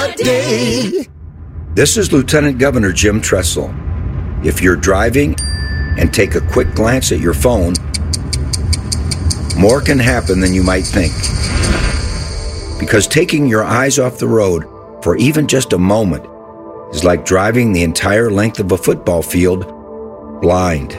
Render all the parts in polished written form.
a day. This is Lieutenant Governor Jim Tressel. If you're driving and take a quick glance at your phone, more can happen than you might think. Because taking your eyes off the road for even just a moment is like driving the entire length of a football field blind.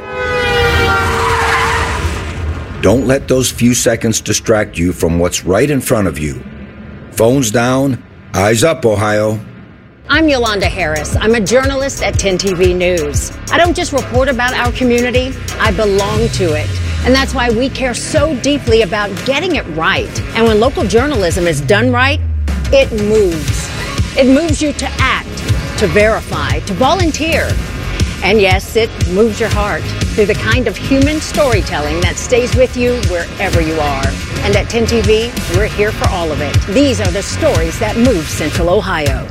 Don't let those few seconds distract you from what's right in front of you. Phones down, eyes up, Ohio. I'm Yolanda Harris. I'm a journalist at 10 TV News. I don't just report about our community, I belong to it. And that's why we care so deeply about getting it right. And when local journalism is done right, it moves. It moves you to act, to verify, to volunteer. And yes, it moves your heart through the kind of human storytelling that stays with you wherever you are. And at 10 TV, we're here for all of it. These are the stories that move Central Ohio.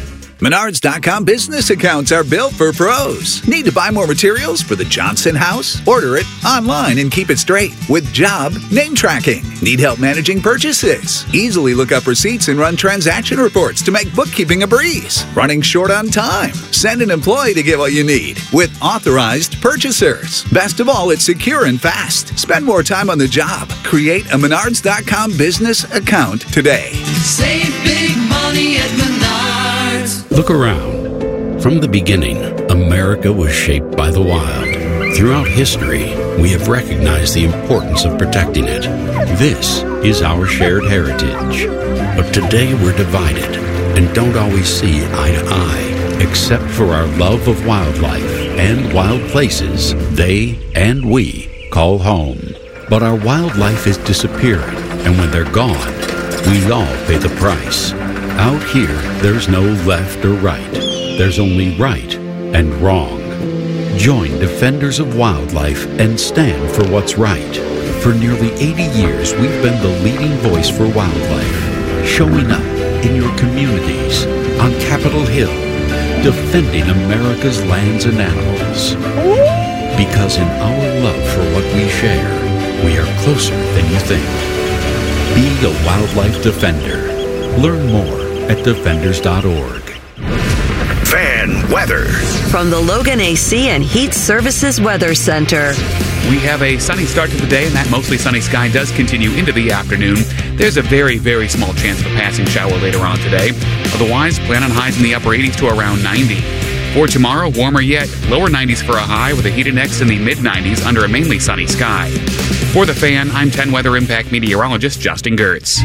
Menards.com business accounts are built for pros. Need to buy more materials for the Johnson house? Order it online and keep it straight with job name tracking. Need help managing purchases? Easily look up receipts and run transaction reports to make bookkeeping a breeze. Running short on time? Send an employee to get what you need with authorized purchasers. Best of all, it's secure and fast. Spend more time on the job. Create a Menards.com business account today. Save big money at Menards. Look around. From the beginning, America was shaped by the wild. Throughout history, we have recognized the importance of protecting it. This is our shared heritage. But today we're divided and don't always see eye to eye, except for our love of wildlife and wild places they and we call home. But our wildlife is disappearing, and when they're gone, we all pay the price. Out here, there's no left or right. There's only right and wrong. Join Defenders of Wildlife and stand for what's right. For nearly 80 years, we've been the leading voice for wildlife, showing up in your communities, on Capitol Hill, defending America's lands and animals. Because in our love for what we share, we are closer than you think. Be a wildlife defender. Learn more at defenders.org. Fan weather. From the Logan AC and Heat Services Weather Center. We have a sunny start to the day, and that mostly sunny sky does continue into the afternoon. There's a very, very small chance of a passing shower later on today. Otherwise, plan on highs in the upper 80s to around 90. For tomorrow, warmer yet, lower 90s for a high with a heat index in the mid-90s under a mainly sunny sky. For the Fan, I'm 10 Weather Impact meteorologist Justin Gertz.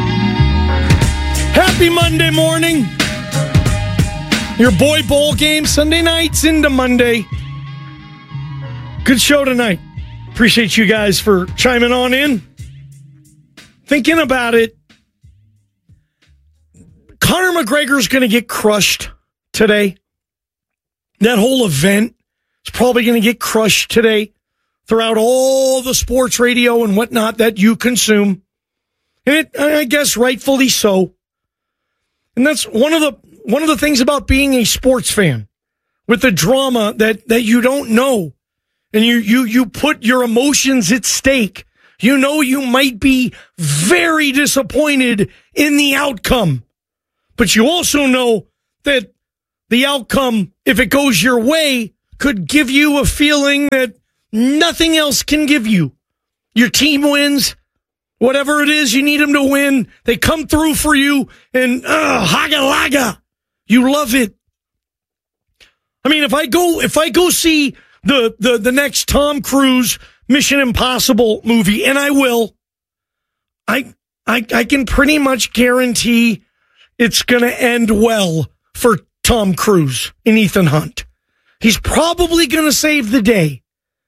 Happy Monday morning. Your boy bowl game Sunday nights into Monday. Good show tonight. Appreciate you guys for chiming on in. Thinking about it, Conor McGregor's going to get crushed today. That whole event is probably going to get crushed today throughout all the sports radio and whatnot that you consume. And I guess rightfully so. And that's one of the things about being a sports fan, with the drama that you don't know, and you put your emotions at stake. You know you might be very disappointed in the outcome, but you also know that the outcome, if it goes your way, could give you a feeling that nothing else can give you. Your team wins. Whatever it is you need them to win, they come through for you, and haga laga, you love it. I mean, if I go see the next Tom Cruise Mission Impossible movie, and I will, I can pretty much guarantee it's going to end well for Tom Cruise and Ethan Hunt. He's probably going to save the day.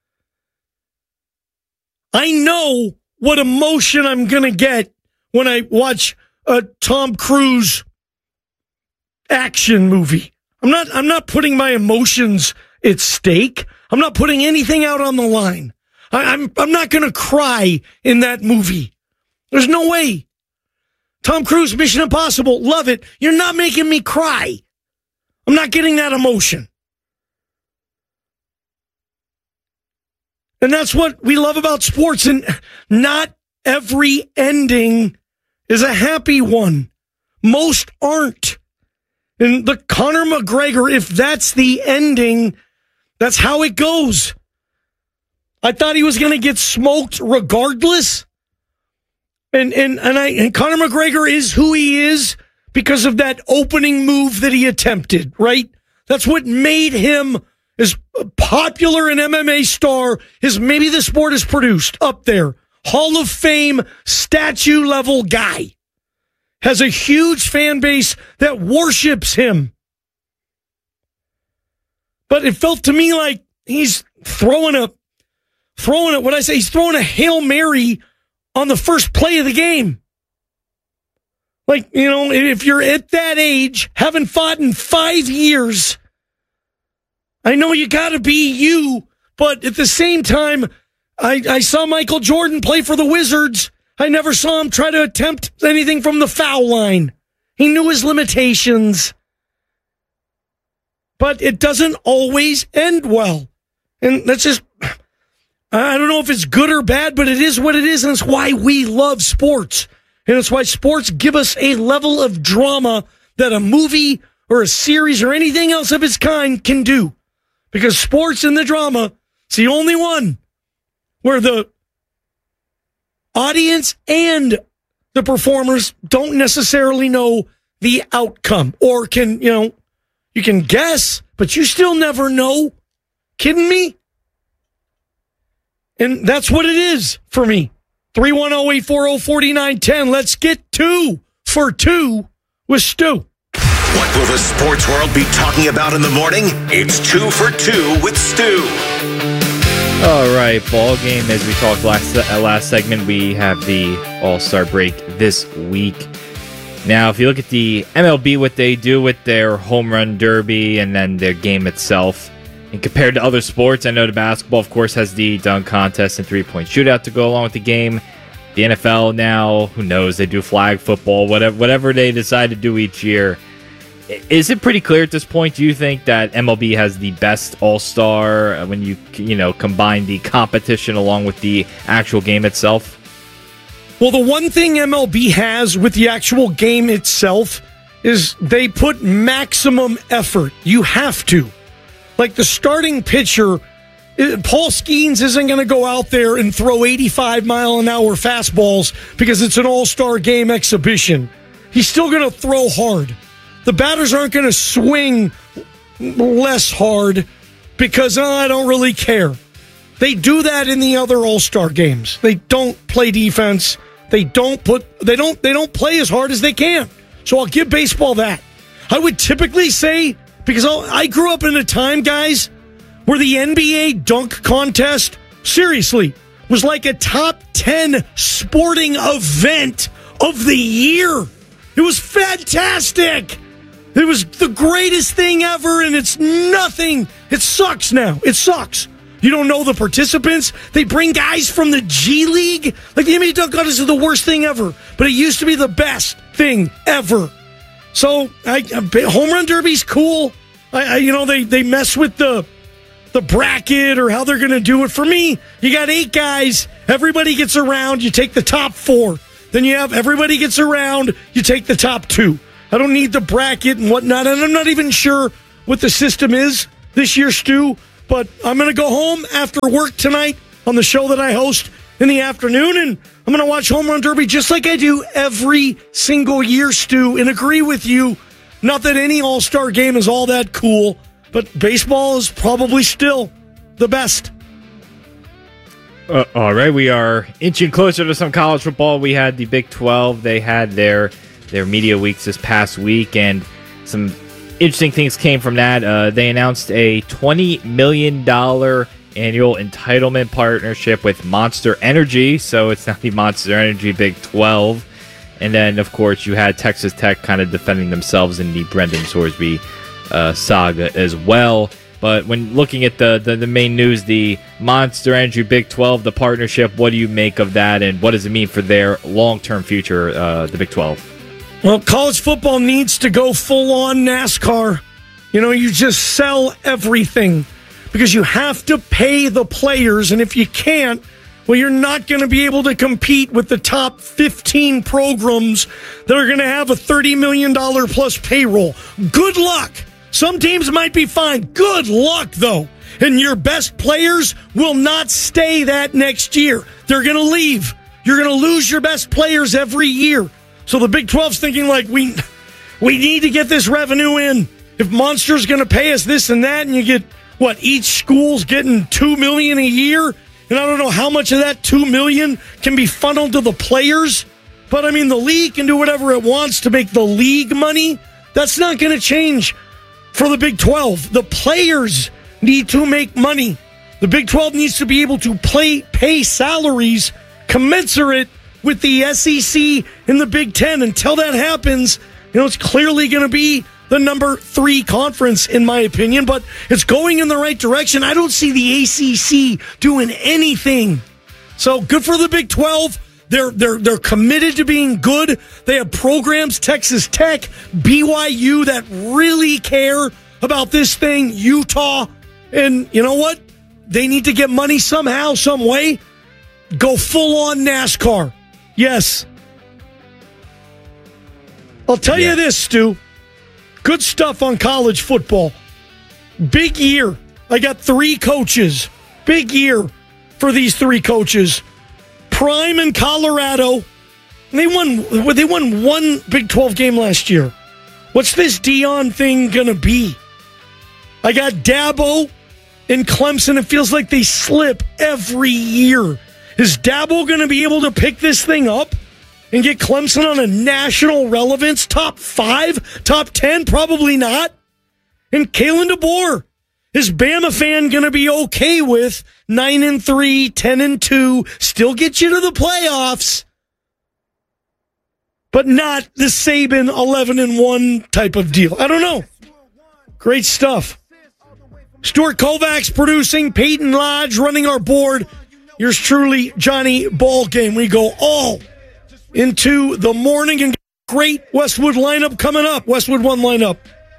I know what emotion I'm going to get when I watch a Tom Cruise action movie. I'm not putting my emotions at stake. I'm not putting anything out on the line. I'm not going to cry in that movie. There's no way. Tom Cruise, Mission Impossible, love it. You're not making me cry. I'm not getting that emotion. And that's what we love about sports. And not every ending is a happy one. Most aren't. And the Conor McGregor, if that's the ending, that's how it goes. I thought he was going to get smoked regardless. And Conor McGregor is who he is because of that opening move that he attempted, right? That's what made him as popular an MMA star as maybe the sport has produced up there. Hall of Fame, statue level guy. Has a huge fan base that worships him. But it felt to me like he's throwing a Hail Mary on the first play of the game. Like, if you're at that age, haven't fought in 5 years, I know you got to be you, but at the same time, I saw Michael Jordan play for the Wizards. I never saw him try to attempt anything from the foul line. He knew his limitations. But it doesn't always end well. And that's just, I don't know if it's good or bad, but it is what it is, and it's why we love sports. And it's why sports give us a level of drama that a movie or a series or anything else of its kind can do. Because sports and the drama, it's the only one where the audience and the performers don't necessarily know the outcome. Or can, you can guess, but you still never know. Kidding me? And that's what it is for me. 310-840-4910. Let's get 2 for 2 with Stu. What will the sports world be talking about in the morning? It's 2 for 2 with Stu. All right, ball game. As we talked last segment, we have the All-Star break this week. Now, if you look at the MLB, what they do with their home run derby and then their game itself, and compared to other sports, I know the basketball, of course, has the dunk contest and three-point shootout to go along with the game. The NFL now, who knows, they do flag football, whatever they decide to do each year. Is it pretty clear at this point, do you think, that MLB has the best all-star when you combine the competition along with the actual game itself? Well, the one thing MLB has with the actual game itself is they put maximum effort. You have to. Like the starting pitcher, Paul Skeens isn't going to go out there and throw 85-mile-an-hour fastballs because it's an all-star game exhibition. He's still going to throw hard. The batters aren't going to swing less hard because I don't really care. They do that in the other all-star games. They don't play defense. They don't play as hard as they can. So I'll give baseball that. I would typically say, because I grew up in a time, guys, where the NBA dunk contest, seriously, was like a top 10 sporting event of the year. It was fantastic. It was the greatest thing ever, and it's nothing. It sucks now. It sucks. You don't know the participants. They bring guys from the G League. Like the NBA dunk contest is the worst thing ever, but it used to be the best thing ever. So home run derby's cool. They mess with the bracket or how they're going to do it. For me, you got 8 guys. Everybody gets around. You take the top 4. Then you have everybody gets around. You take the top 2. I don't need the bracket and whatnot, and I'm not even sure what the system is this year, Stu, but I'm going to go home after work tonight on the show that I host in the afternoon, and I'm going to watch Home Run Derby just like I do every single year, Stu, and agree with you. Not that any all-star game is all that cool, but baseball is probably still the best. All right, we are inching closer to some college football. We had the Big 12. They had their media weeks this past week, and some interesting things came from that. They announced a $20 million annual entitlement partnership with Monster Energy, so it's not the Monster Energy Big 12. And then, of course, you had Texas Tech kind of defending themselves in the Brendan Sorsby saga as well. But when looking at the main news, the Monster Energy Big 12, the partnership, what do you make of that, and what does it mean for their long-term future, the Big 12? Well, college football needs to go full-on NASCAR. You just sell everything because you have to pay the players, and if you can't, Well, you're not going to be able to compete with the top 15 programs that are going to have a $30 million plus payroll. Good luck. Some teams might be fine. Good luck, though. And your best players will not stay that next year. They're going to leave. You're going to lose your best players every year. So the Big 12's thinking like, we need to get this revenue in. If Monster's going to pay us this and that, and you get, each school's getting $2 million a year, and I don't know how much of that $2 million can be funneled to the players. But, I mean, the league can do whatever it wants to make the league money. That's not going to change for the Big 12. The players need to make money. The Big 12 needs to be able to pay salaries commensurate with the SEC and the Big 10. Until that happens, it's clearly going to be the number 3 conference, in my opinion, but it's going in the right direction. I don't see the ACC doing anything. So good for the Big 12. They're committed to being good. They have programs, Texas Tech, BYU, that really care about this thing, Utah. And you know what? They need to get money somehow, some way. Go full on NASCAR. Yes. I'll tell you this, Stu. Good stuff on college football. Big year. I got 3 coaches. Big year for these 3 coaches. Prime in Colorado. They won one Big 12 game last year. What's this Dion thing going to be? I got Dabo in Clemson. It feels like they slip every year. Is Dabo going to be able to pick this thing up and get Clemson on a national relevance? Top 5? Top 10? Probably not. And Kalen DeBoer, is Bama fan going to be okay with 9-3, 10-2, still get you to the playoffs, but not the Saban 11-1 type of deal? I don't know. Great stuff. Stuart Kovacs producing, Peyton Lodge running our board. Yours truly, Johnny Ballgame. We go all into the morning, and great Westwood lineup coming up. Westwood 1 lineup.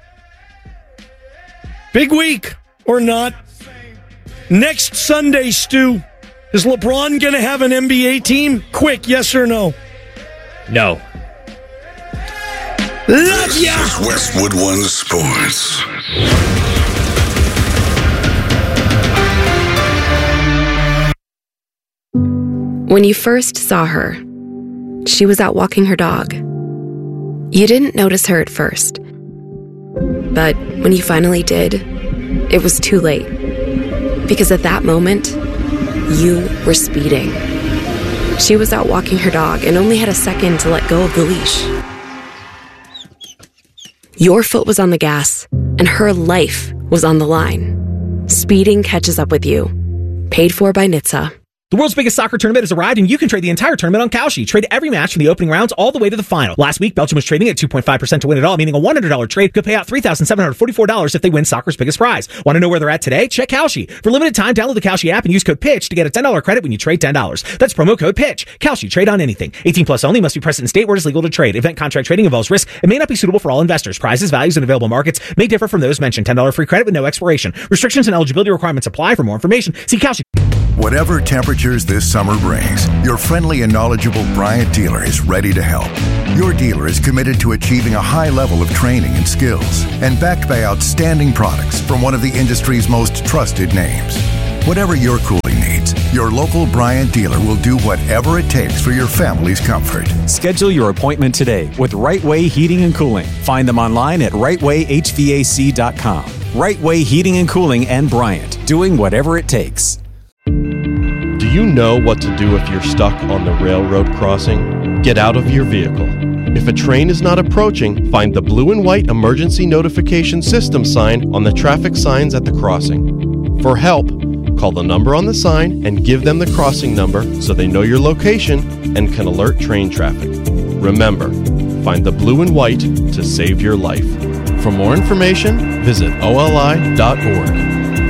Big week or not. Next Sunday, Stu, is LeBron going to have an NBA team? Quick, yes or no? No. Love ya! This is Westwood One Sports. When you first saw her, she was out walking her dog. You didn't notice her at first. But when you finally did, it was too late. Because at that moment, you were speeding. She was out walking her dog and only had a second to let go of the leash. Your foot was on the gas, and her life was on the line. Speeding catches up with you. Paid for by NHTSA. The world's biggest soccer tournament has arrived, and you can trade the entire tournament on Kalshi. Trade every match from the opening rounds all the way to the final. Last week, Belgium was trading at 2.5% to win it all, meaning a $100 trade could pay out $3,744 if they win soccer's biggest prize. Want to know where they're at today? Check Kalshi. For limited time, download the Kalshi app and use code PITCH to get a $10 credit when you trade $10. That's promo code PITCH. Kalshi. Trade on anything. 18 plus only. Must be present in state where it is legal to trade. Event contract trading involves risk and may not be suitable for all investors. Prizes, values, and available markets may differ from those mentioned. $10 free credit with no expiration. Restrictions and eligibility requirements apply. For more information, see Kalshi. Whatever temperatures this summer brings, your friendly and knowledgeable Bryant dealer is ready to help. Your dealer is committed to achieving a high level of training and skills and backed by outstanding products from one of the industry's most trusted names. Whatever your cooling needs, your local Bryant dealer will do whatever it takes for your family's comfort. Schedule your appointment today with Right Way Heating and Cooling. Find them online at rightwayhvac.com. Right Way Heating and Cooling and Bryant, doing whatever it takes. Do you know what to do if you're stuck on the railroad crossing? Get out of your vehicle. If a train is not approaching, find the blue and white emergency notification system sign on the traffic signs at the crossing. For help, call the number on the sign and give them the crossing number so they know your location and can alert train traffic. Remember, find the blue and white to save your life. For more information, visit oli.org.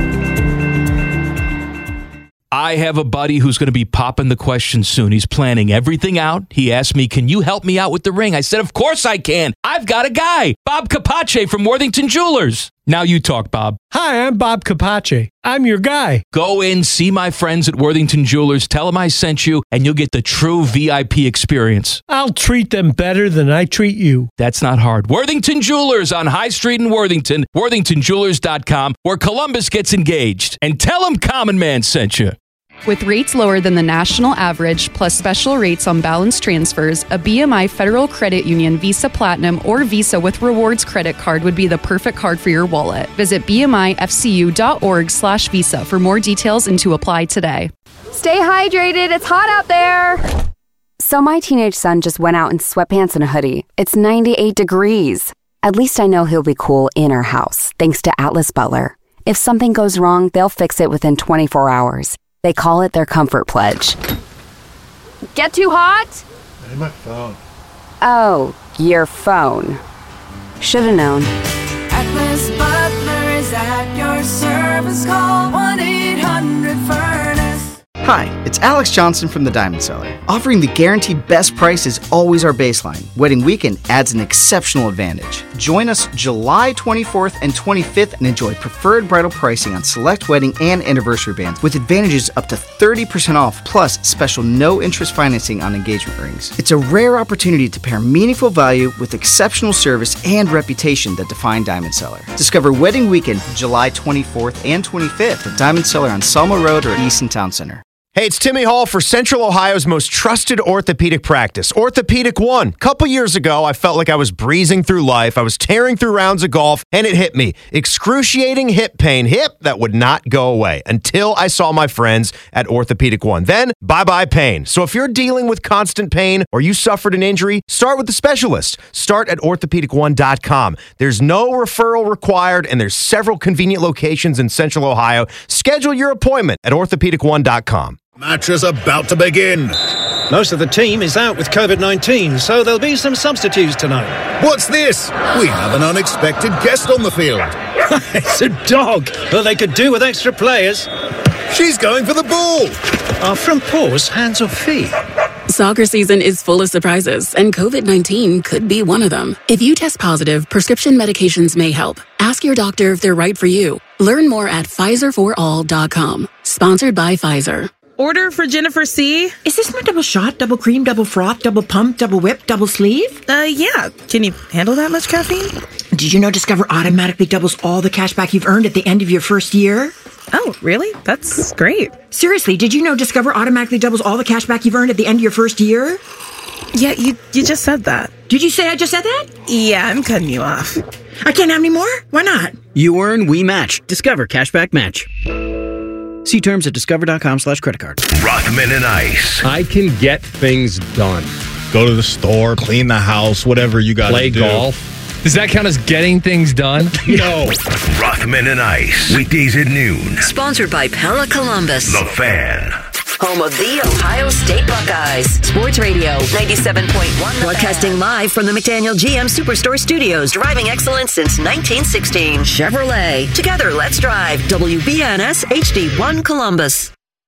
I have a buddy who's going to be popping the question soon. He's planning everything out. He asked me, can you help me out with the ring? I said, of course I can. I've got a guy, Bob Capace from Worthington Jewelers. Now you talk, Bob. Hi, I'm Bob Capace. I'm your guy. Go in, see my friends at Worthington Jewelers, tell them I sent you, and you'll get the true VIP experience. I'll treat them better than I treat you. That's not hard. Worthington Jewelers on High Street in Worthington, worthingtonjewelers.com, where Columbus gets engaged. And tell them Common Man sent you. With rates lower than the national average, plus special rates on balance transfers, a BMI Federal Credit Union Visa Platinum or Visa with Rewards credit card would be the perfect card for your wallet. Visit bmifcu.org/visa for more details and to apply today. Stay hydrated. It's hot out there. So my teenage son just went out in sweatpants and a hoodie. It's 98 degrees. At least I know he'll be cool in our house, thanks to Atlas Butler. If something goes wrong, they'll fix it within 24 hours. They call it their comfort pledge. Get too hot? Hey, my phone. Oh, your phone. Should've known. Atlas Butler is at your service. Call 1-800-FURNACE. Hi, it's Alex Johnson from the Diamond Cellar. Offering the guaranteed best price is always our baseline. Wedding weekend adds an exceptional advantage. Join us July 24th and 25th and enjoy preferred bridal pricing on select wedding and anniversary bands with advantages up to 30% off plus special no-interest financing on engagement rings. It's a rare opportunity to pair meaningful value with exceptional service and reputation that define Diamond Cellar. Discover Wedding Weekend July 24th and 25th at Diamond Cellar on Selma Road or Easton Town Center. Hey, it's Timmy Hall for Central Ohio's most trusted orthopedic practice, Orthopedic One. A couple years ago, I felt like I was breezing through life. I was tearing through rounds of golf, and it hit me. Excruciating hip pain. Hip that would not go away until I saw my friends at Orthopedic One. Then, bye-bye pain. So if you're dealing with constant pain or you suffered an injury, start with the specialist. Start at orthopedic1.com. There's no referral required, and there's several convenient locations in Central Ohio. Schedule your appointment at orthopedic1.com. Match is about to begin. Most of the team is out with COVID-19, so there'll be some substitutes tonight. What's this? We have an unexpected guest on the field. It's a dog. Well, they could do with extra players. She's going for the ball. Are front paws hands or feet? Soccer season is full of surprises, and COVID-19 could be one of them. If you test positive, prescription medications may help. Ask your doctor if they're right for you. Learn more at PfizerForAll.com. Sponsored by Pfizer. Order for Jennifer C. Is this my double shot, double cream, double froth, double pump, double whip, double sleeve? Yeah. Can you handle that much caffeine? Did you know Discover automatically doubles all the cash back you've earned at the end of your first year? Oh, really? That's great. Seriously, did you know Discover automatically doubles all the cash back you've earned at the end of your first year? Yeah, you just said that. Did you say I just said that? Yeah, I'm cutting you off. I can't have any more? Why not? You earn, we match. Discover Cashback Match. See terms at discover.com/creditcard. Rothman and Ice. I can get things done. Go to the store, clean the house, whatever you got to do. Play golf. Does that count as getting things done? No. Rothman and Ice. Weekdays at noon. Sponsored by Pella Columbus. The Fan. Home of the Ohio State Buckeyes. Sports Radio 97.1. Broadcasting live from the McDaniel GM Superstore Studios. Driving excellence since 1916. Chevrolet. Together, let's drive. WBNS HD1 Columbus.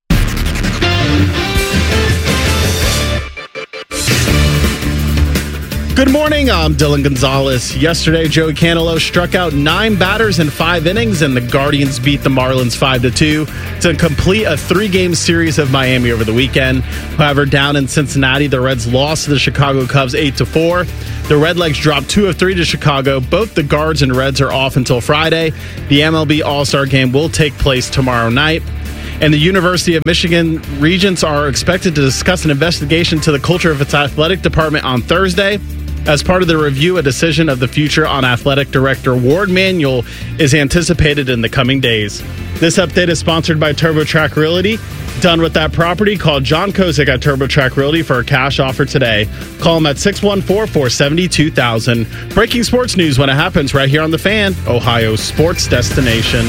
Good morning, I'm Dylan Gonzalez. Yesterday, Joey Canelo struck out 9 batters in 5 innings, and the Guardians beat the Marlins 5-2 to complete a 3-game series of Miami over the weekend. However, down in Cincinnati, the Reds lost to the Chicago Cubs 8-4. The Redlegs dropped 2 of 3 to Chicago. Both the Guards and Reds are off until Friday. The MLB All-Star Game will take place tomorrow night. And the University of Michigan Regents are expected to discuss an investigation to the culture of its athletic department on Thursday. As part of the review, a decision of the future on athletic director Ward Manuel is anticipated in the coming days. This update is sponsored by TurboTrack Realty. Done with that property? Call John Kozik at TurboTrack Realty for a cash offer today. Call him at 614-470-2000. Breaking sports news when it happens right here on The Fan, Ohio's sports destination.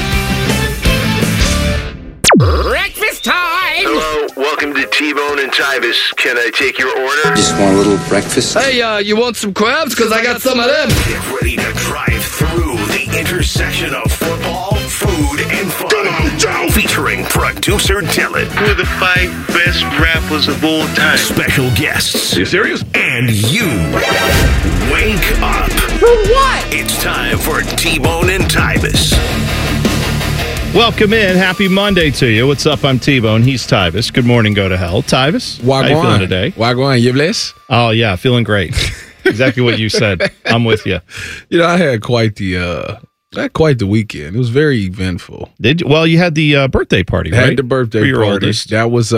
Breakfast time! Hello, welcome to T-Bone and Chivas. Can I take your order? Just want a little breakfast. Hey, you want some crabs? Because I got some of them. Get ready to drive through the intersection of football, food, and fun. Featuring producer Dylan. Who are the 5 best rappers of all time? Special guests. Are you serious? And you. Wake up. For what? It's time for T-Bone and Tyvis. Welcome in. Happy Monday to you. What's up? I'm T-Bone. He's Tyvis. Good morning. Go to hell. Tyvis, how you feeling today? Wagwan, you bless? Oh, yeah. Feeling great. Exactly what you said. I'm with you. You know, I had quite the weekend. It was very eventful. Did you? Well, you had the birthday party, right? I had the birthday for your party. oldest. That was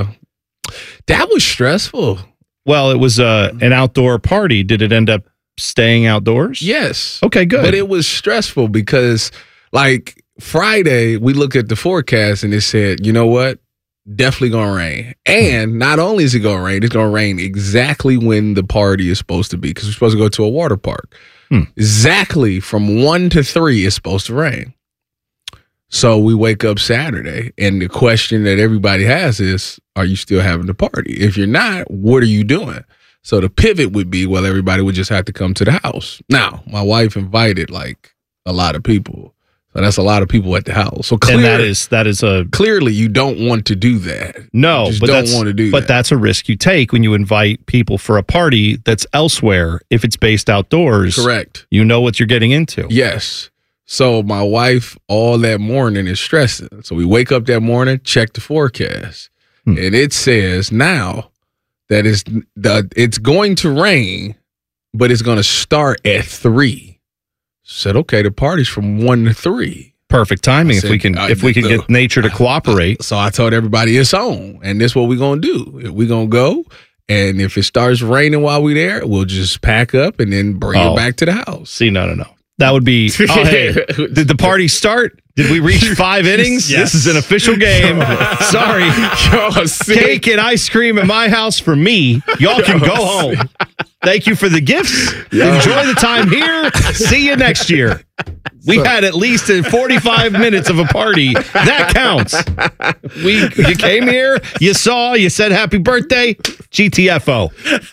stressful. Well, it was an outdoor party. Did it end up staying outdoors? Yes. Okay, good. But it was stressful because, like, Friday, we looked at the forecast and it said, you know what? Definitely going to rain. And not only is it going to rain, it's going to rain exactly when the party is supposed to be because we're supposed to go to a water park. Exactly from 1 to 3 is supposed to rain. So we wake up Saturday, and the question that everybody has is, are you still having the party? If you're not, what are you doing? So the pivot would be, well, everybody would just have to come to the house. Now, my wife invited, like, a lot of people. So that's a lot of people at the house. So clearly, and that is a clearly you don't want to do that. No, you just but don't want to do that. But that's a risk you take when you invite people for a party that's elsewhere. If it's based outdoors, correct. You know what you're getting into. Yes. So my wife all that morning is stressing. So we wake up that morning, check the forecast, and it says now that it's going to rain, but it's going to start at 3. Said, okay, the party's from 1 to 3. Perfect timing. If we can get nature to cooperate. So I told everybody it's on, and this is what we're gonna do. We're gonna go, and if it starts raining while we're there, we'll just pack up and then bring it back to the house. See, no. That would be. Oh, hey, did the party start? Did we reach 5 innings? Yes. This is an official game. Sorry, cake and ice cream at my house for me. Y'all can go home. Thank you for the gifts. Enjoy the time here. See you next year. We had at least 45 minutes of a party. That counts. You came here, you saw, you said happy birthday, GTFO.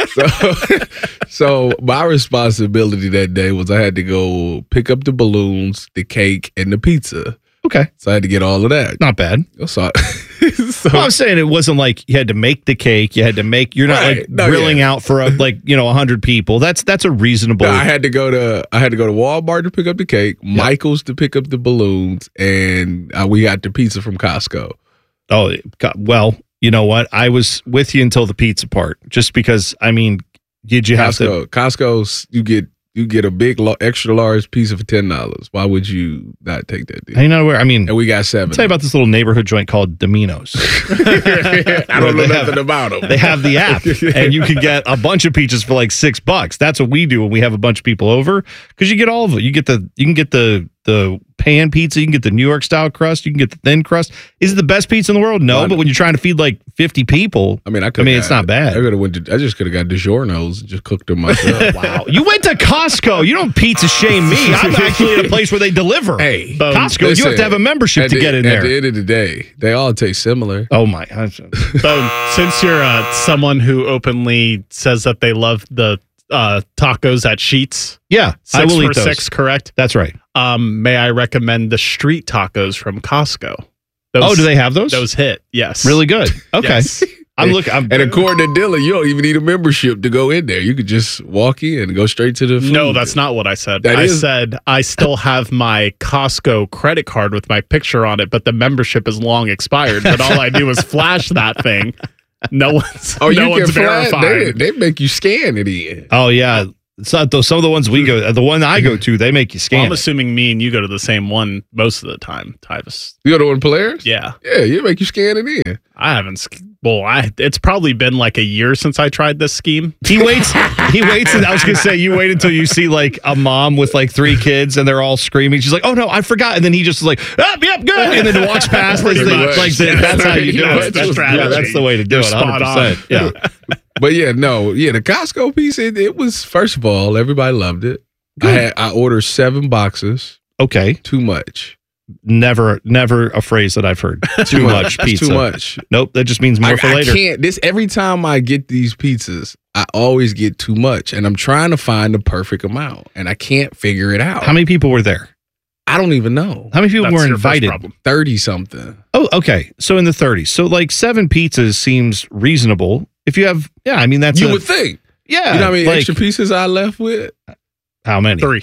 So my responsibility that day was I had to go pick up the balloons, the cake, and the pizza. Okay. So I had to get all of that. Not bad. So well, I'm saying it wasn't like you had to make the cake. You had to make. You're not grilling out for 100 people. That's a reasonable. No, I had to go to Walmart to pick up the cake, Michael's to pick up the balloons, and we got the pizza from Costco. Oh, well, you know what? I was with you until the pizza part, just because. I mean, did you have to? Costco's you get a big extra large pizza for $10. Why would you not take that deal? I know where. I mean, and we got 7. I'll tell you about this little neighborhood joint called Domino's. I don't know nothing about them. They have the app, and you can get a bunch of pizzas for like $6. That's what we do when we have a bunch of people over, because you get all of it. You can get the pan pizza, you can get the New York style crust, you can get the thin crust. Is it the best pizza in the world? No, but when you're trying to feed like 50 people, it's not bad. I just could have got DiGiorno's and just cooked them myself. Wow, you went to Costco. You don't pizza shame me. I'm actually at a place where they deliver. Hey, Costco, listen, you have to have a membership to get in there. At the end of the day, they all taste similar. Oh my! So since you're someone who openly says that they love the tacos at Sheetz, I will eat those. 6, correct? That's right. May I recommend the street tacos from Costco? Do they have those? Those hit, yes. Really good. Okay. Yes. And according to Dylan, you don't even need a membership to go in there. You could just walk in and go straight to the food. No, that's not what I said. I said I still have my Costco credit card with my picture on it, but the membership is long expired. But all I do is flash that thing. No one's verified. They make you scan it in. Oh, yeah. Some of the ones the one I go to, they make you scan. I'm assuming me and you go to the same one most of the time, Tyvis. You go to one Polaris? Yeah. Yeah, you make you scan it in. I haven't. It's probably been like a year since I tried this scheme. He waits. And I was going to say, you wait until you see like a mom with like 3 kids and they're all screaming. She's like, oh no, I forgot. And then he just is like, yep, good. And then walks past. That's how you do it. That's the way to do it. 100%. Yeah. But the Costco piece, it was, first of all, everybody loved it. I ordered 7 boxes. Okay. Too much. Never a phrase that I've heard. Too much pizza. Too much. Nope, that just means more for later. Every time I get these pizzas, I always get too much, and I'm trying to find the perfect amount, and I can't figure it out. How many people were there? I don't even know. How many people were invited? 30-something. Oh, okay. So in the 30s. So like 7 pizzas seems reasonable. If you have, that's you would think. Yeah. You know how many extra pieces I left with? How many? 3.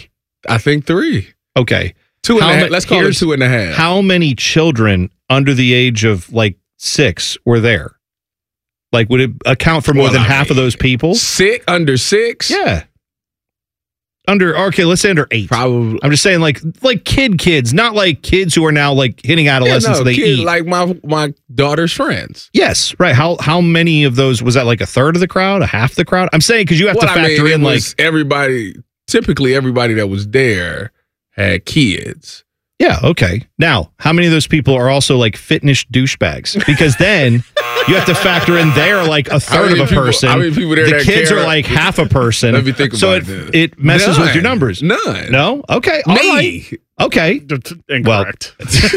I think 3. Okay. 2.5. Let's call it 2.5. How many children under the age of like 6 were there? Like, would it account for more than half of those people? Under 6? Yeah. Let's say under 8. Probably. I'm just saying, like kids, not like kids who are now like hitting adolescence. So they eat. Like my daughter's friends. Yes, right. How many of those was that? Like a third of the crowd, a half the crowd? I'm saying because you have to factor in like everybody. Typically, everybody that was there had kids. Yeah. Okay. Now, how many of those people are also like fitness douchebags? Because then you have to factor in they're like a third of a person. How many people there? The kids are like half a person. Let me think about it. It messes with your numbers. None. No. Okay. All right. Okay. Incorrect.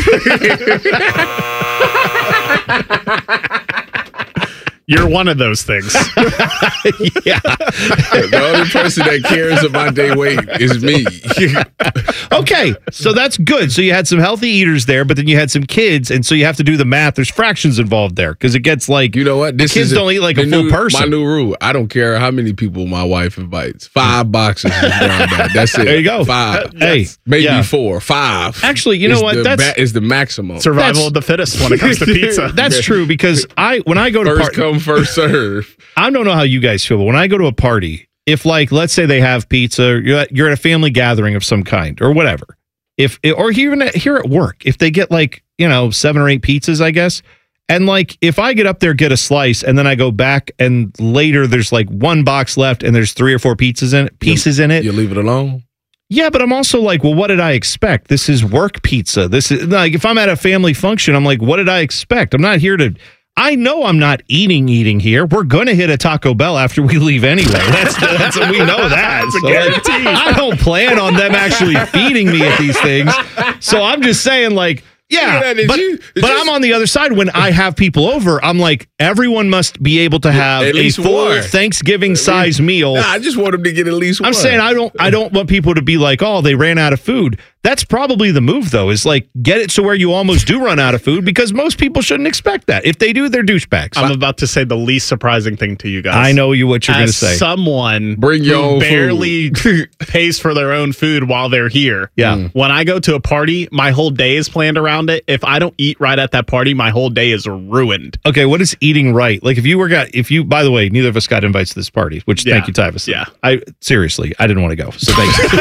You're one of those things. Yeah. The only person that cares about their weight is me. Okay, so that's good. So you had some healthy eaters there, but then you had some kids, and so you have to do the math. There's fractions involved there because it gets like, you know what? Kids don't eat like a full person. My new rule. I don't care how many people my wife invites. 5 boxes is bad. That's it. There you go. 5. Hey, maybe 4. 5. Actually, you know what? That is the maximum. Survival of the fittest when it comes to pizza. That's true because when I go to first come, first serve. I don't know how you guys feel, but when I go to a party, if like let's say they have pizza, you're at a family gathering of some kind or whatever. Or even here at work, if they get like 7 or 8 pizzas, I guess, and like if I get up there, get a slice, and then I go back, and later there's like 1 box left, and there's 3 or 4 pieces in it. You leave it alone. Yeah, but I'm also like, well, what did I expect? This is work pizza. This is like if I'm at a family function, I'm like, what did I expect? I'm not here to. I know I'm not eating here. We're going to hit a Taco Bell after we leave anyway. That's we know that. That's a guarantee. I don't plan on them actually feeding me at these things. So I'm just saying, like, yeah, but I'm on the other side. When I have people over, I'm like, everyone must be able to have a full Thanksgiving-size meal. Nah, I just want them to get at least one. I'm saying I don't want people to be like, oh, they ran out of food. That's probably the move, though, is like get it to where you almost do run out of food because most people shouldn't expect that. If they do, they're douchebags. I'm about to say the least surprising thing to you guys. I know what you're going to say. Someone bring your own barely pays for their own food while they're here. Yeah. When I go to a party, my whole day is planned around it. If I don't eat right at that party, my whole day is ruined. Okay, what is eating right? Like if you, by the way, neither of us got invites to this party, which thank you, Tyvis. Yeah. I didn't want to go. So thank you.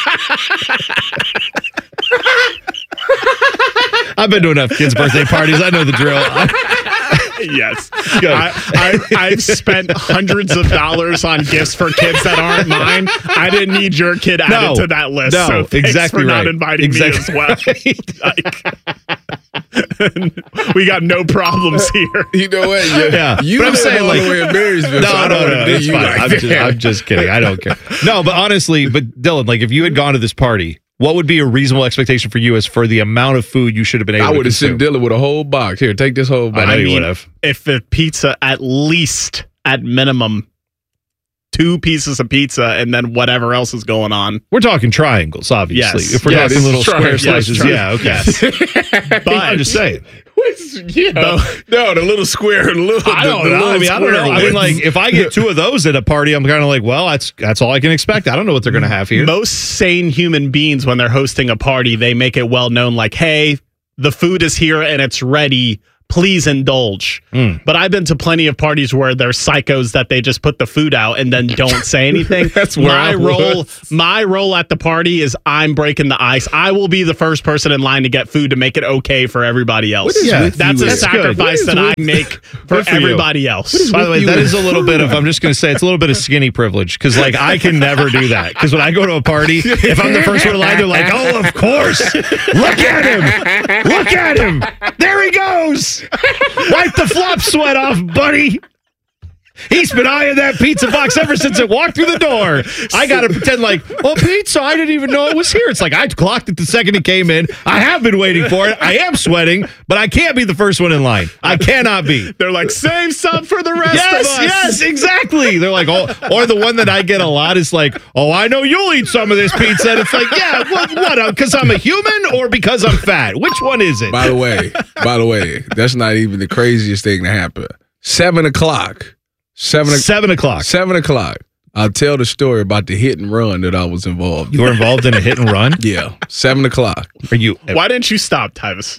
I've been to enough kids' birthday parties. I know the drill. Yes. I've spent hundreds of dollars on gifts for kids that aren't mine. I didn't need your kid added to that list. No, so thanks exactly for not right. inviting me as well. We got no problems here. You know what? Yeah. You but I'm saying like in Marysville. No, it's fine. I'm just kidding. I don't care. No, but honestly, Dylan, like if you had gone to this party, what would be a reasonable expectation for you as for the amount of food you should have been able to consume? I would have sent Dylan with a whole box. Here, take this whole box. I know you would have. If the pizza, at least, at minimum, 2 pieces of pizza and then whatever else is going on. We're talking triangles, obviously. Yes. If we're talking little square slices, yeah, okay. Yes. But I'm just saying. No, the little square. I don't know. I don't know. I mean, like, if I get 2 of those at a party, I'm kind of like, well, that's all I can expect. I don't know what they're going to have here. Most sane human beings, when they're hosting a party, they make it well known, like, hey, the food is here and it's ready. Please indulge. But I've been to plenty of parties where there's psychos that they just put the food out and then don't say anything. That's where my role at the party is I'm breaking the ice. I will be the first person in line to get food to make it okay for everybody else. That's a sacrifice that I make for everybody else. By the way, that is a little bit of, I'm just going to say, it's a little bit of skinny privilege because like I can never do that. Because when I go to a party, if I'm the first one in line, they're like, oh, of course. Look at him. Look at him. There he goes. Wipe the flop sweat off, buddy. He's been eyeing that pizza box ever since it walked through the door. I got to pretend like, oh, pizza, I didn't even know it was here. It's like I clocked it the second it came in. I have been waiting for it. I am sweating, but I can't be the first one in line. I cannot be. They're like, save some for the rest of us. Yes, exactly. They're like, oh, or the one that I get a lot is like, oh, I know you'll eat some of this pizza. And it's like, yeah, what? Because I'm a human or because I'm fat? Which one is it? By the way, that's not even the craziest thing to happen. 7 o'clock. 7 o'clock. I'll tell the story about the hit and run that I was involved in. You were involved in a hit and run? Yeah, 7 o'clock. Are you? Why didn't you stop, Tyvis?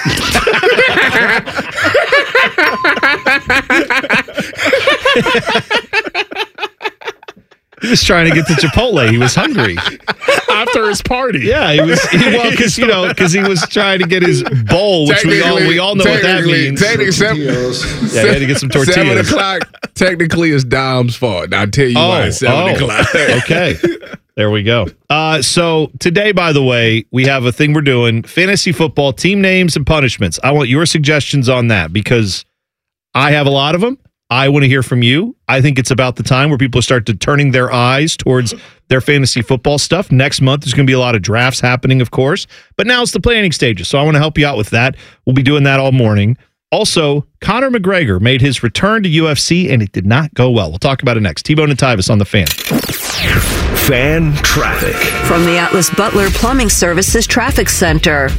He was trying to get to Chipotle. He was hungry after his party. Yeah, because he was trying to get his bowl, which we all know what that means. He had to get some tortillas. 7 o'clock technically is Dom's fault. I'll tell you why it's 7 o'clock. Okay. There we go. So today, by the way, we have a thing we're doing, fantasy football, team names and punishments. I want your suggestions on that because I have a lot of them. I want to hear from you. I think it's about the time where people start to turning their eyes towards their fantasy football stuff. Next month, there's going to be a lot of drafts happening, of course. But now it's the planning stages, so I want to help you out with that. We'll be doing that all morning. Also, Conor McGregor made his return to UFC, and it did not go well. We'll talk about it next. T-Bone and Tyvis on The Fan. Fan traffic. From the Atlas Butler Plumbing Services Traffic Center.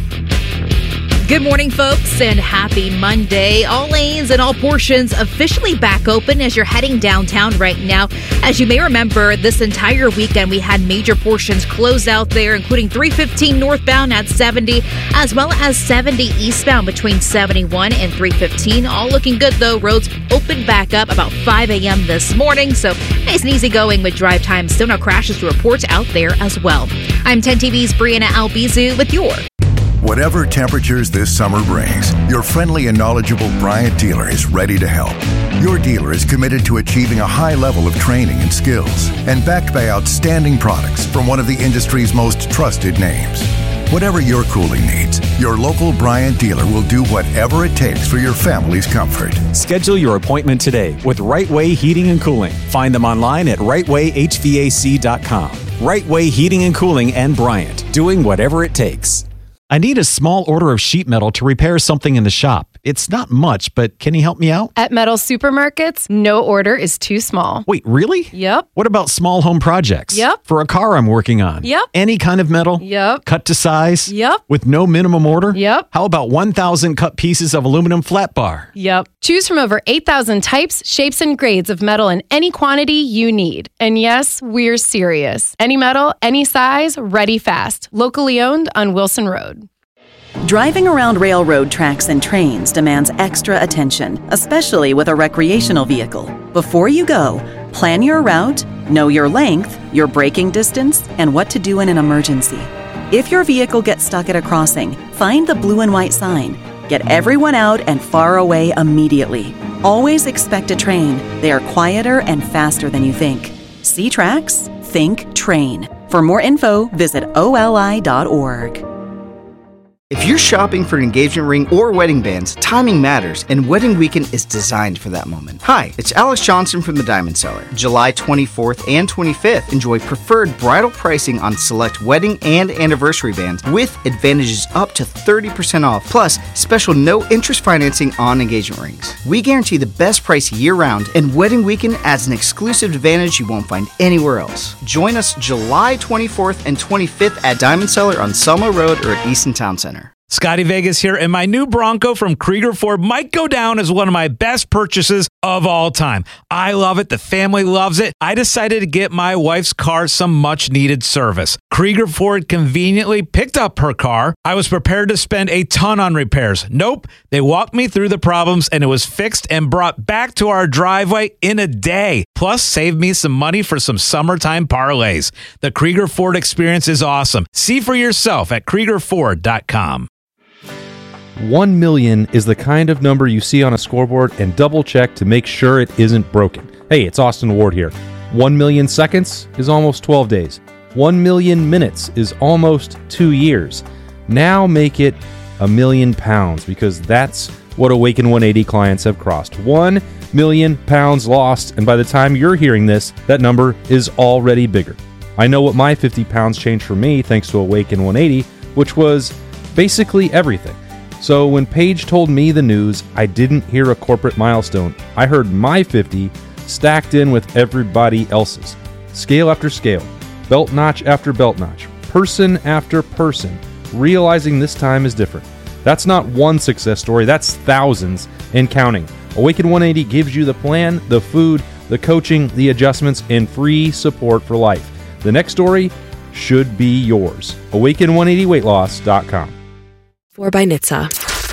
Good morning, folks, and happy Monday. All lanes and all portions officially back open as you're heading downtown right now. As you may remember, this entire weekend we had major portions closed out there, including 315 northbound at 70, as well as 70 eastbound between 71 and 315. All looking good, though. Roads opened back up about 5 a.m. this morning, so nice and easy going with drive time. Still no crashes to report out there as well. I'm 10 TV's Brianna Albizu with your Whatever temperatures this summer brings, your friendly and knowledgeable Bryant dealer is ready to help. Your dealer is committed to achieving a high level of training and skills and backed by outstanding products from one of the industry's most trusted names. Whatever your cooling needs, your local Bryant dealer will do whatever it takes for your family's comfort. Schedule your appointment today with Right Way Heating and Cooling. Find them online at rightwayhvac.com. Right Way Heating and Cooling and Bryant, doing whatever it takes. I need a small order of sheet metal to repair something in the shop. It's not much, but can you help me out? At Metal Supermarkets, no order is too small. Wait, really? Yep. What about small home projects? Yep. For a car I'm working on? Yep. Any kind of metal? Yep. Cut to size? Yep. With no minimum order? Yep. How about 1,000 cut pieces of aluminum flat bar? Yep. Choose from over 8,000 types, shapes, and grades of metal in any quantity you need. And yes, we're serious. Any metal, any size, ready fast. Locally owned on Wilson Road. Driving around railroad tracks and trains demands extra attention, especially with a recreational vehicle. Before you go, plan your route, know your length, your braking distance, and what to do in an emergency. If your vehicle gets stuck at a crossing, find the blue and white sign. Get everyone out and far away immediately. Always expect a train. They are quieter and faster than you think. See tracks? Think train. For more info, visit oli.org. If you're shopping for an engagement ring or wedding bands, timing matters, and Wedding Weekend is designed for that moment. Hi, it's Alex Johnson from the Diamond Seller. July 24th and 25th, enjoy preferred bridal pricing on select wedding and anniversary bands with advantages up to 30% off, plus special no-interest financing on engagement rings. We guarantee the best price year-round, and Wedding Weekend adds an exclusive advantage you won't find anywhere else. Join us July 24th and 25th at Diamond Seller on Selma Road or at Easton Town Center. Scotty Vegas here, and my new Bronco from Krieger Ford might go down as one of my best purchases of all time. I love it. The family loves it. I decided to get my wife's car some much-needed service. Krieger Ford conveniently picked up her car. I was prepared to spend a ton on repairs. Nope. They walked me through the problems, and it was fixed and brought back to our driveway in a day. Plus, saved me some money for some summertime parlays. The Krieger Ford experience is awesome. See for yourself at KriegerFord.com. 1 million is the kind of number you see on a scoreboard and double check to make sure it isn't broken. Hey, it's Austin Ward here. 1 million seconds is almost 12 days. 1 million minutes is almost 2 years. Now make it £1,000,000 because that's what Awaken 180 clients have crossed. 1 million pounds lost, and by the time you're hearing this, that number is already bigger. I know what my 50 pounds changed for me thanks to Awaken 180, which was basically everything. So when Paige told me the news, I didn't hear a corporate milestone. I heard my 50 stacked in with everybody else's. Scale after scale, belt notch after belt notch, person after person, realizing this time is different. That's not one success story, that's thousands and counting. Awaken 180 gives you the plan, the food, the coaching, the adjustments, and free support for life. The next story should be yours. Awaken180weightloss.com. 4 by NHTSA.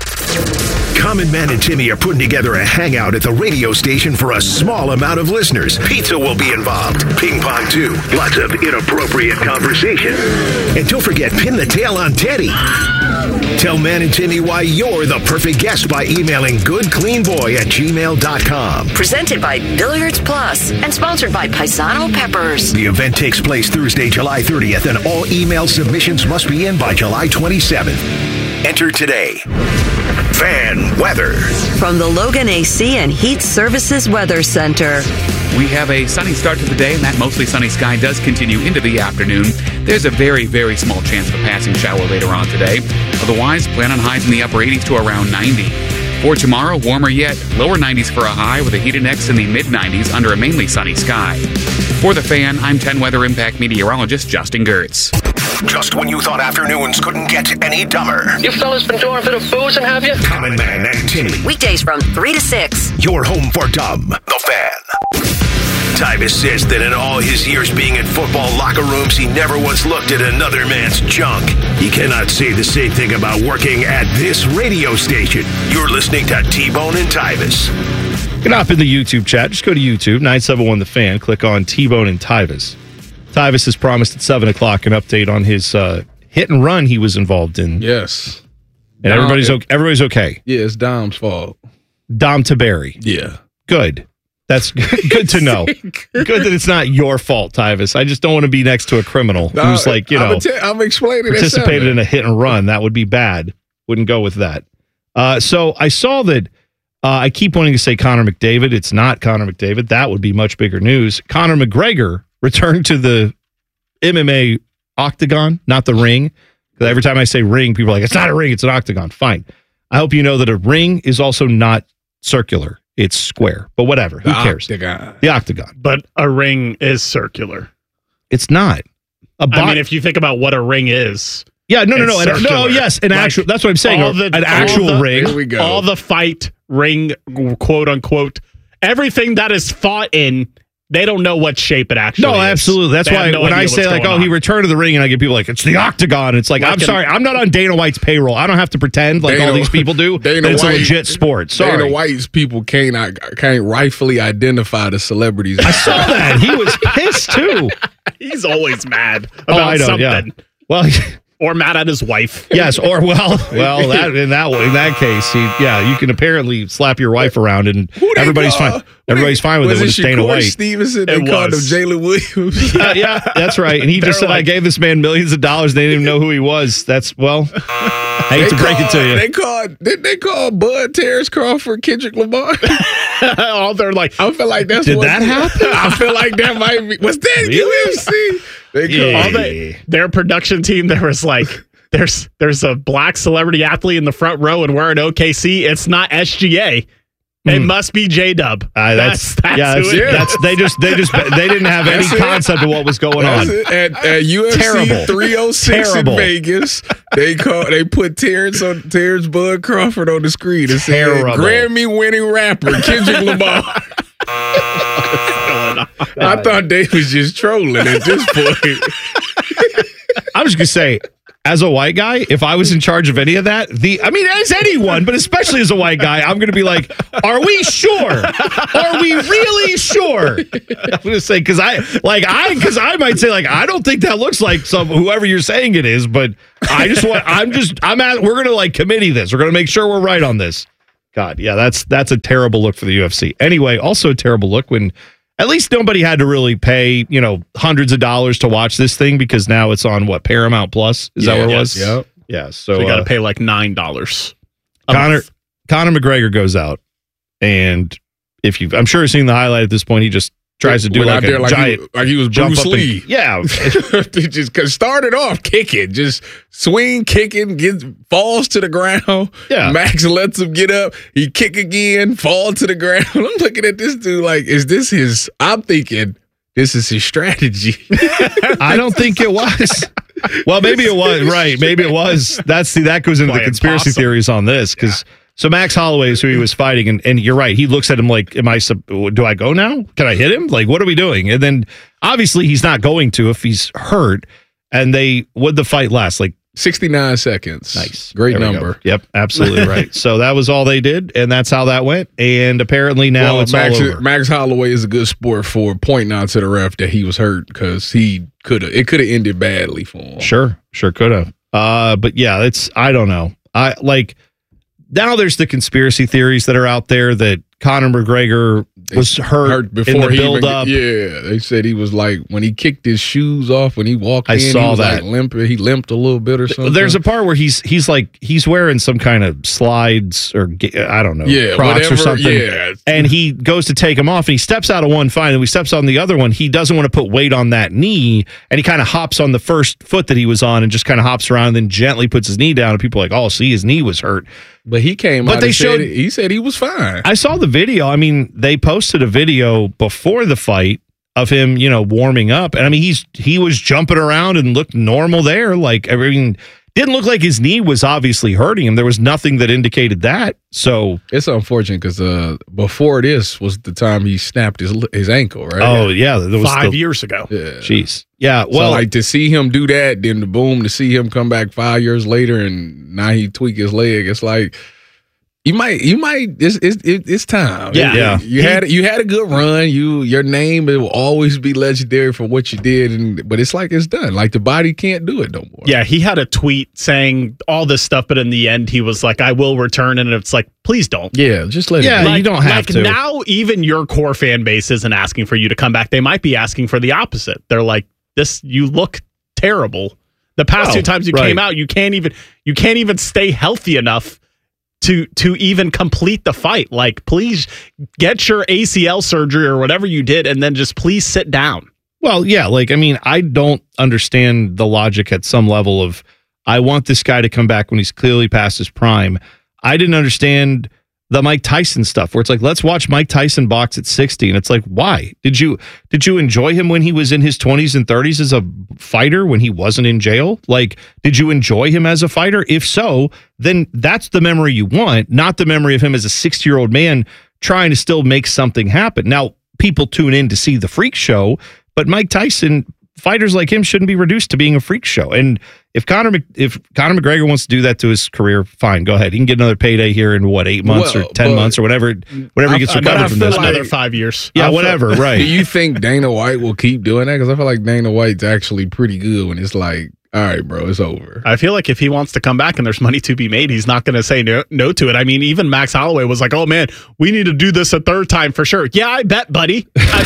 Common Man and Timmy are putting together a hangout at the radio station for a small amount of listeners. Pizza will be involved. Ping pong, too. Lots of inappropriate conversation. And don't forget, pin the tail on Teddy. Tell Man and Timmy why you're the perfect guest by emailing goodcleanboy@gmail.com. Presented by Billiards Plus and sponsored by Paisano Peppers. The event takes place Thursday, July 30th, and all email submissions must be in by July 27th. Enter today. Fan weather. From the Logan AC and Heat Services Weather Center. We have a sunny start to the day, and that mostly sunny sky does continue into the afternoon. There's a very, very small chance of a passing shower later on today. Otherwise, plan on highs in the upper 80s to around 90. For tomorrow, warmer yet, lower 90s for a high with a heat index in the mid-90s under a mainly sunny sky. For The Fan, I'm 10 Weather Impact meteorologist Justin Gertz. Just when you thought afternoons couldn't get any dumber. You fellas been doing a bit of boozing, have you? Common Man and Timmy. Weekdays from 3 to 6. Your home for dumb. The Fan. Tyvis says that in all his years being in football locker rooms, he never once looked at another man's junk. He cannot say the same thing about working at this radio station. You're listening to T-Bone and Tyvis. Get up in the YouTube chat. Just go to YouTube, 971 The Fan. Click on T-Bone and Tyvis. Tyvis has promised at 7 o'clock an update on his hit and run he was involved in. Yes. And everybody's okay. Yeah, it's Dom's fault. Dom Taberi. Yeah. Good. That's good to know. Good that it's not your fault, Tyvis. I just don't want to be next to a criminal who's like, I'm explaining participated in a hit and run. That would be bad. Wouldn't go with that. So I saw that I keep wanting to say Connor McDavid. It's not Connor McDavid. That would be much bigger news. Conor McGregor returned to the MMA octagon, not the ring. Because every time I say ring, people are like, it's not a ring, it's an octagon. Fine. I hope you know that a ring is also not circular. It's square. But whatever. Who cares? The octagon. But a ring is circular. It's not. I mean, if you think about what a ring is. Yeah, no. Yes, an actual. That's what I'm saying. An actual ring. Here we go. All the fight ring, quote unquote, everything that is fought in. They don't know what shape it actually is. No, absolutely. That's why when I say like, he returned to the ring, and I get people like, it's the octagon. It's like, I'm sorry, I'm not on Dana White's payroll. I don't have to pretend like all these people do that it's a legit sport. Sorry. Dana White's people can't rightfully identify the celebrities. I saw that. He was pissed too. He's always mad about something. Yeah. Well, or mad at his wife. Yes, or that in that case, you can apparently slap your wife around and everybody's fine. Everybody's fine with it when it's Dana White. Stevenson, they called him Jalen Williams. yeah, that's right. And he just said, I gave this man millions of dollars. They didn't even know who he was. That's, I hate to break it to you. Didn't they call Bud, Terrence Crawford, Kendrick Lamar? They're like, I feel like that's Did that happen? I feel like that might be. Was that UFC? Their production team, there was like, there's a black celebrity athlete in the front row and we're in OKC. It's not SGA. It must be J-Dub. That's who it is. They didn't have any concept of what was going on. At UFC 306 in Vegas, they put Terrence Bud Crawford on the screen and said, Grammy-winning rapper Kendrick Lamar. I thought they was just trolling at this point. I was going to say, as a white guy, if I was in charge of any of that, as anyone, but especially as a white guy, I'm going to be like, are we sure? Are we really sure? I'm going to say, because I might say, like, I don't think that looks like whoever you're saying it is, but we're going to like committee this. We're going to make sure we're right on this. God, yeah, that's a terrible look for the UFC. Anyway, also a terrible look when at least nobody had to really pay, hundreds of dollars to watch this thing because now it's on Paramount Plus? Is that what it was? Yep. Yeah. So you got to pay like $9. Conor McGregor goes out, and I'm sure you've seen the highlight at this point, he just tries to do like a giant, like he was Bruce Lee. Yeah, just started off kicking, just swing kicking, falls to the ground. Yeah, Max lets him get up. He kick again, fall to the ground. I'm looking at this dude like, is this his? I'm thinking this is his strategy. I don't think it was. Well, maybe it was. Right, maybe it was. That goes into the conspiracy theories on this because. So Max Holloway is who he was fighting, and you're right. He looks at him like, do I go now? Can I hit him? Like, what are we doing? And then obviously he's not going to if he's hurt. And would the fight last? Like 69 seconds. Nice. Great number. Yep, absolutely right. So that was all they did, and that's how that went. And apparently now it's all over. Max Holloway is a good sport for pointing out to the ref that he was hurt because it could have ended badly for him. Sure could have. But yeah, I don't know. Now there's the conspiracy theories that are out there that Conor McGregor was hurt before in the build-up. Yeah, they said he was like, when he kicked his shoes off, when he walked in, saw he was that. like limping. He limped a little bit or something. There's a part where he's wearing some kind of slides or I don't know, Crocs or something. Yeah. And he goes to take them off and he steps out of one fine and he steps on the other one. He doesn't want to put weight on that knee and he kind of hops on the first foot that he was on and just kind of hops around and then gently puts his knee down and people are like, oh, see, his knee was hurt. But he came out and he said he was fine. I saw the video. I mean, they posted a video before the fight of him, warming up. And I mean, he was jumping around and looked normal there. Like, everything didn't look like his knee was obviously hurting him. There was nothing that indicated that. So it's unfortunate because before this was the time he snapped his ankle, right? Oh, yeah. That was 5 years ago. Yeah. Jeez. Yeah. Well, so to see him do that, then to see him come back 5 years later and now he tweak his leg, it's like, You might. It's time. Yeah. You had a good run. Your name will always be legendary for what you did. But it's like it's done. Like the body can't do it no more. Yeah, he had a tweet saying all this stuff, but in the end, he was like, "I will return," and it's like, please don't. Yeah, just let it. Yeah, you don't have to. Now, even your core fan base isn't asking for you to come back. They might be asking for the opposite. They're like, "This, you look terrible. The past 2 times you came out, you can't even stay healthy enough." To even complete the fight. Like, please get your ACL surgery or whatever you did and then just please sit down. Well, yeah, I don't understand the logic at some level of I want this guy to come back when he's clearly past his prime. I didn't understand the Mike Tyson stuff where it's like, let's watch Mike Tyson box at 60. And it's like, why? Did you enjoy him when he was in his 20s and 30s as a fighter when he wasn't in jail? Like, did you enjoy him as a fighter? If so, then that's the memory you want, not the memory of him as a 60-year-old man trying to still make something happen. Now, people tune in to see the freak show, but Mike Tyson, fighters like him shouldn't be reduced to being a freak show. And if Conor McGregor wants to do that to his career, fine, go ahead. He can get another payday here in 8 months or 10 months or whatever he gets recovered from this. Another 5 years. Yeah, whatever, right. Do you think Dana White will keep doing that? Because I feel like Dana White's actually pretty good when it's like, all right, bro, it's over. I feel like if he wants to come back and there's money to be made, he's not going to say no to it. I mean, even Max Holloway was like, oh, man, we need to do this a third time for sure. Yeah, I bet, buddy.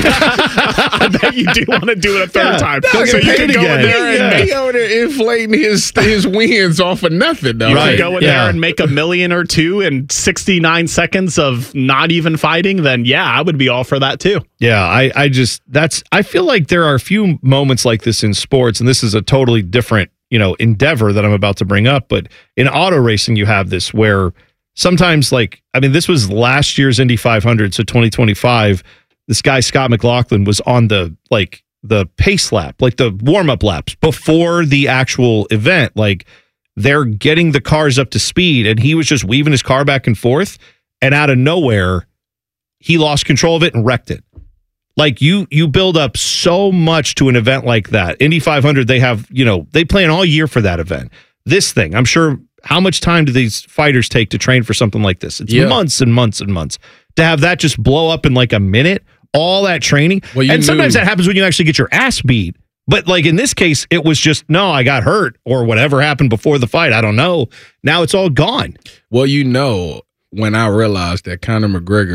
I bet you do want to do it a third time. No, so you can go in there and he over there inflating his wins off of nothing, though. You can go in there and make $1 million or $2 million in 69 seconds of not even fighting, then yeah, I would be all for that too. Yeah, I feel like there are a few moments like this in sports, and this is a totally different endeavor that I'm about to bring up. But in auto racing, you have this where sometimes, this was last year's Indy 500, so 2025. This guy Scott McLaughlin was on the pace lap, like the warm up laps before the actual event. Like they're getting the cars up to speed, and he was just weaving his car back and forth, and out of nowhere, he lost control of it and wrecked it. Like you build up so much to an event like that. Indy 500, they have, they plan all year for that event. This thing, I'm sure, how much time do these fighters take to train for something like this? It's months and months and months. To have that just blow up in like a minute, all that training. And sometimes that happens when you actually get your ass beat. But like in this case, it was just, no, I got hurt or whatever happened before the fight. I don't know. Now it's all gone. Well, when I realized that Conor McGregor